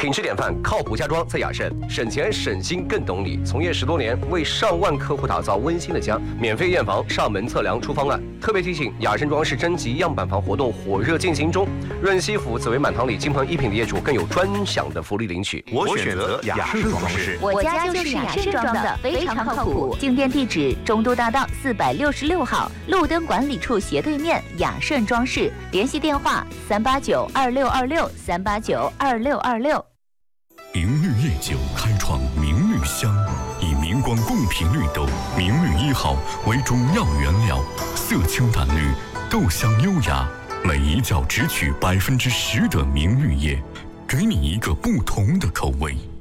品质典范，靠谱家装在雅盛，省钱省心更懂你。从业10多年，为上万客户打造温馨的家。免费验房、上门测量、出方案。特别提醒：雅盛装饰征集样板房活动火热进行中，润西府紫薇满堂里金鹏一品的业主更有专享的福利领取。 我选择雅盛装饰， 我家就是雅盛装的，非常靠谱。进店地址：中都大道466号，路灯管理处斜对面，雅盛装饰。联系电话：3892626，3892626。 明绿夜酒开创明绿香，以明光共频绿豆明绿1号为中药原料，色清淡绿，豆香优雅，每一窖只取10%的明绿叶，给你一个不同的口味。